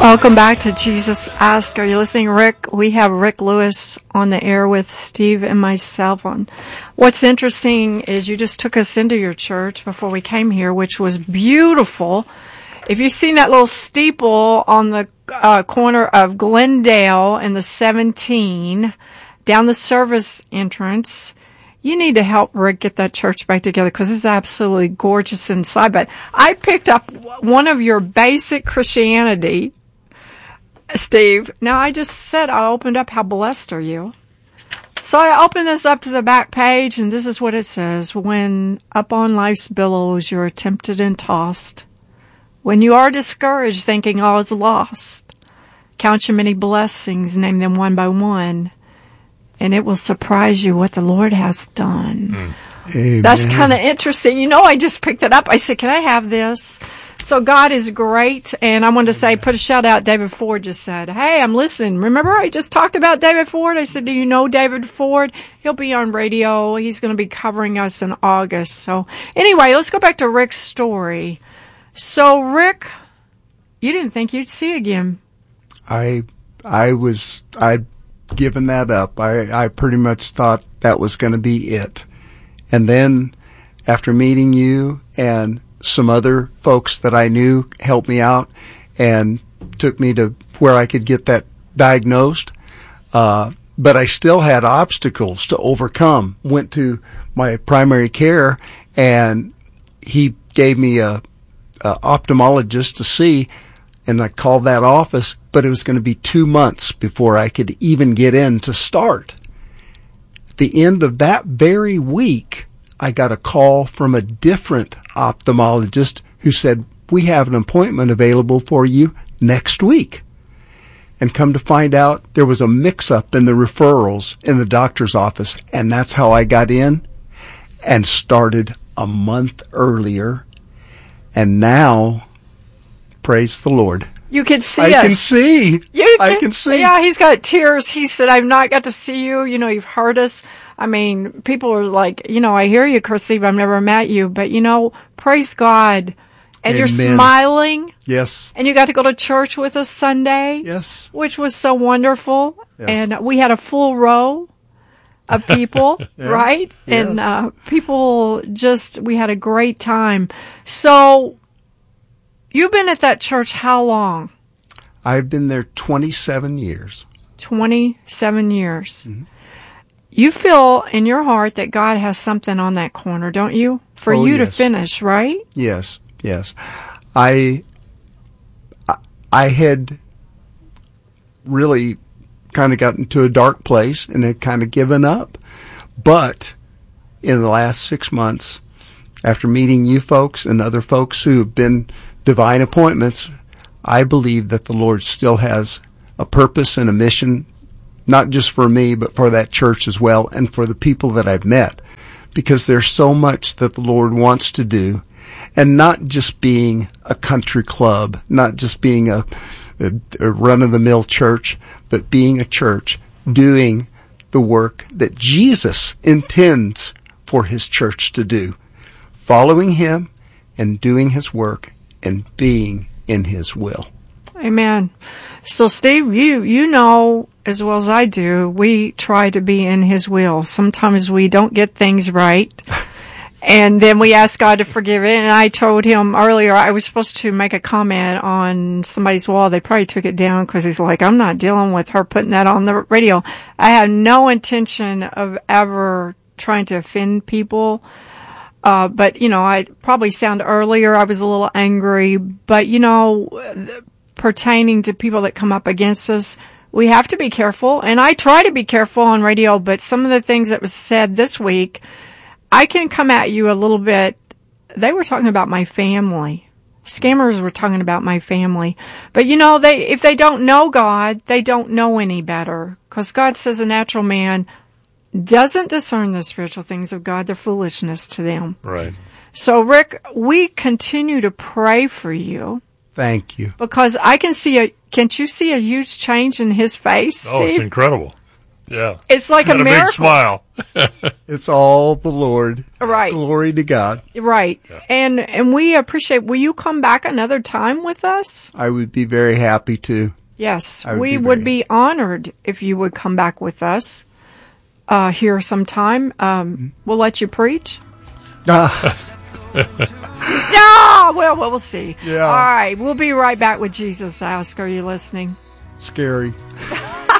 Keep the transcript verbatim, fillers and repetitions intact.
Welcome back to Jesus Ask. Are you listening, Rick? We have Rick Lewis on the air with Steve and myself. On what's interesting is you just took us into your church before we came here, which was beautiful. If you've seen that little steeple on the uh, corner of Glendale and the seventeen, down the service entrance, you need to help Rick get that church back together because it's absolutely gorgeous inside. But I picked up one of your basic Christianity, Steve. Now, I just said I opened up, how blessed are you? So I opened this up to the back page, and this is what it says. When up on life's billows you're tempted and tossed, when you are discouraged thinking all is lost, count your many blessings, name them one by one, and it will surprise you what the Lord has done. Mm. That's kind of interesting. You know, I just picked it up. I said, can I have this? So God is great, and I wanted to say, put a shout out. David Ford just said, hey, I'm listening. Remember I just talked about David Ford? I said, do you know David Ford? He'll be on radio. He's going to be covering us in August. So anyway, let's go back to Rick's story. So Rick, you didn't think you'd see again. I, I was, I'd given that up. I, I pretty much thought that was going to be it. And then after meeting you and some other folks that I knew helped me out and took me to where I could get that diagnosed. Uh, but I still had obstacles to overcome. Went to my primary care and he gave me a, a ophthalmologist to see, and I called that office, but it was going to be two months before I could even get in to start. At the end of that very week, I got a call from a different ophthalmologist who said, we have an appointment available for you next week. And come to find out, there was a mix-up in the referrals in the doctor's office, and that's how I got in and started a month earlier. And now, praise the Lord, you can see I us. can see. You I can see. Yeah, he's got tears. He said, I've not got to see you. You know, you've heard us. I mean, people are like, you know, I hear you, Christy, but I've never met you. But, you know, praise God. And Amen. You're smiling. Yes. And you got to go to church with us Sunday. Yes. Which was so wonderful. Yes. And we had a full row of people, yeah. right? Yes. And uh, people just, we had a great time. So, you've been at that church how long? I've been there twenty-seven years. twenty-seven years. Mm-hmm. You feel in your heart that God has something on that corner, don't you? For oh, you yes. to finish, right? Yes, yes. I, I had really kind of gotten to a dark place and had kind of given up. But in the last six months, after meeting you folks and other folks who have been divine appointments, I believe that the Lord still has a purpose and a mission, not just for me, but for that church as well, and for the people that I've met, because there's so much that the Lord wants to do, and not just being a country club, not just being a, a, a run-of-the-mill church, but being a church doing the work that Jesus intends for his church to do, following him and doing his work and being in his will. Amen. So, Steve, you, you know as well as I do, we try to be in his will. Sometimes we don't get things right, and then we ask God to forgive it. And I told him earlier I was supposed to make a comment on somebody's wall. They probably took it down because he's like, I'm not dealing with her putting that on the radio. I had no intention of ever trying to offend people. Uh, but, you know, I probably sound earlier, I was a little angry, but, you know, pertaining to people that come up against us, we have to be careful. And I try to be careful on radio, but some of the things that was said this week, I can come at you a little bit. They were talking about my family. Scammers were talking about my family. But, you know, they, if they don't know God, they don't know any better. Because God says a natural man doesn't discern the spiritual things of God. They're foolishness to them. Right. So, Rick, we continue to pray for you. Thank you. Because I can see a, can't you see a huge change in his face, Oh, Steve? it's incredible. Yeah. It's like Got a a miracle. big smile. It's all the Lord. Right. Glory to God. Right. Yeah. And and we appreciate, will you come back another time with us? I would be very happy to. Yes. would We be would very be honored if you would come back with us uh, here sometime. Um, we'll let you preach. Ah, No, well, we'll see. Yeah. All right. We'll be right back with Jesus Ask. Are you listening? scary.